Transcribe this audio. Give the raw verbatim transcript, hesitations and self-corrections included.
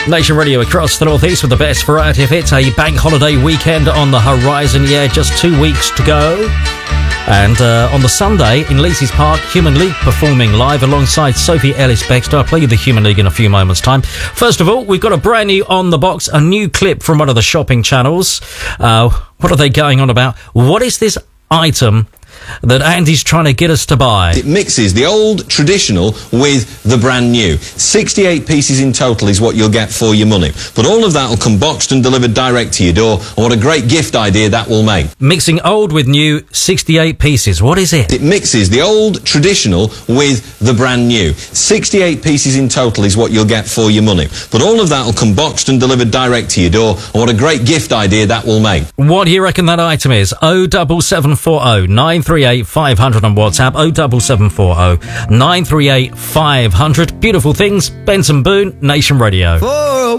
Nation Radio across the northeast with the best variety of hits. A bank holiday weekend on the horizon. Yeah, just two weeks to go. And uh, on the Sunday in Lacey's Park, Human League performing live alongside Sophie Ellis-Bextor. I'll play you the Human League in a few moments' time. First of all, we've got a brand new On The Box, a new clip from one of the shopping channels. Uh, what are they going on about? What is this item that Andy's trying to get us to buy? It mixes the old traditional with the brand new. sixty-eight pieces in total is what you'll get for your money. But all of that will come boxed and delivered direct to your door. And what a great gift idea that will make. Mixing old with new, sixty-eight pieces. What is it? It mixes the old traditional with the brand new. sixty-eight pieces in total is what you'll get for your money. But all of that will come boxed and delivered direct to your door. And what a great gift idea that will make. What do you reckon that item is? oh seven seven four oh nine three eight five hundred on WhatsApp. oh seven seven four oh nine three eight five hundred. Beautiful things. Benson Boone, Nation Radio.